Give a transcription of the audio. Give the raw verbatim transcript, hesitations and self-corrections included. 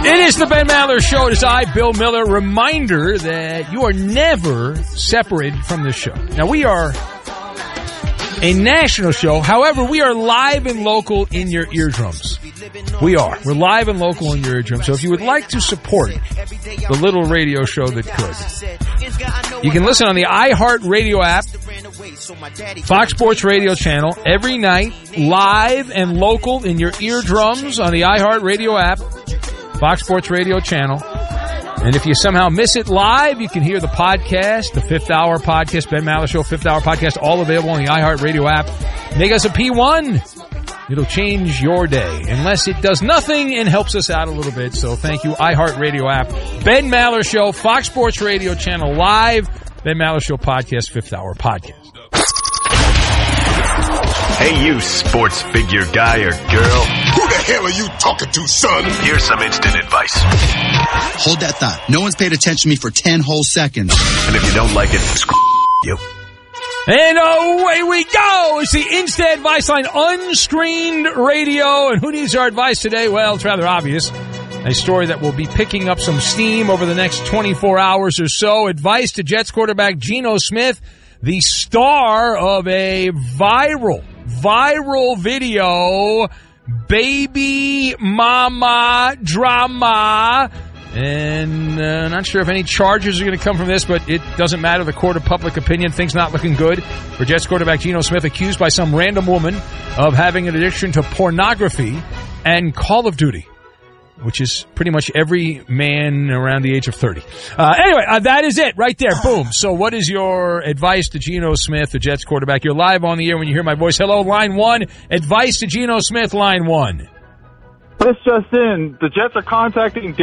It is the Ben Maller Show. It is I, Bill Miller. Reminder that you are never separated from this show. Now, we are a national show. However, we are live and local in your eardrums. We are. We're live and local in your eardrums. So if you would like to support the little radio show that could, you can listen on the iHeartRadio app, Fox Sports Radio channel, every night, live and local in your eardrums on the iHeartRadio app, Fox Sports Radio channel. And if you somehow miss it live, you can hear the podcast, the Fifth Hour podcast, Ben Maller Show Fifth Hour podcast, all available on the iHeartRadio app. Make us a P one. It'll change your day, unless it does nothing and helps us out a little bit. So thank you, iHeartRadio app, Ben Maller Show, Fox Sports Radio channel, live, Ben Maller Show podcast, Fifth Hour podcast. Hey, you sports figure guy or girl. Who the hell are you talking to, son? Here's some instant advice. Hold that thought. No one's paid attention to me for ten whole seconds. And if you don't like it, screw you. And away we go! It's the Instant Advice Line, unscreened radio. And who needs our advice today? Well, it's rather obvious. A story that will be picking up some steam over the next twenty-four hours or so. Advice to Jets quarterback Geno Smith, the star of a viral, viral video, baby mama drama. And uh, not sure if any charges are going to come from this, but it doesn't matter. The court of public opinion, things not looking good for Jets quarterback Geno Smith, accused by some random woman of having an addiction to pornography and Call of Duty, which is pretty much every man around the age of thirty. Uh, anyway, uh, that is it right there. Boom. So what is your advice to Geno Smith, the Jets quarterback? You're live on the air when you hear my voice. Hello, line one. Advice to Geno Smith, line one. This just in. The Jets are contacting